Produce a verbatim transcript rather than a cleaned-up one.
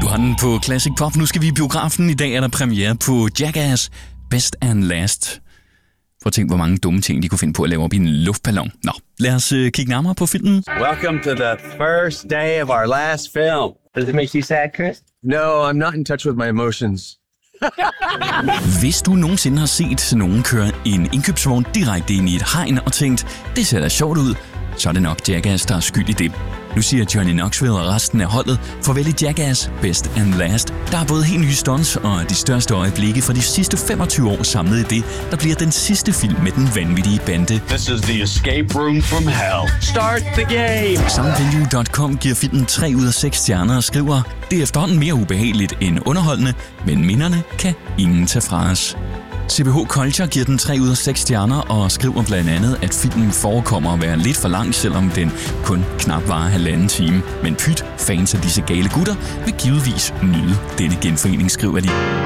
Du har den på Classic Pop. Nu skal vi i biografen. I dag er der premiere på Jackass Best and Last. Prøv at tænke, hvor mange dumme ting, de kunne finde på at lave op i en luftballon. Nå, lad os uh, kigge nærmere på filmen. Welcome to the first day of our last film. Does it make you sad, Chris? No, I'm not in touch with my emotions. Hvis du nogensinde har set nogen køre en indkøbsvogn direkte ind i et hegn og tænkt, det ser da sjovt ud, så er det nok Jackass, der er skyld i det. Nu siger Johnny Knoxville og resten af holdet farvel i Jackass Best and Last. Der er både helt nye stunts og de største øjeblikke fra de sidste femogtyve år samlet i det, der bliver den sidste film med den vanvittige bande. This is the escape room from hell. Start the game! Soundvenue punktum com giver filmen tre ud af seks stjerner og skriver, det er efterhånden mere ubehageligt end underholdende, men minderne kan ingen tage fra os. C B H Culture giver den tre ud af seks stjerner og skriver blandt andet, at filmen forekommer at være lidt for lang, selvom den kun knap varer halvanden time. Men pyt, fans af disse gale gutter vil givetvis nyde denne genforening, skriver de.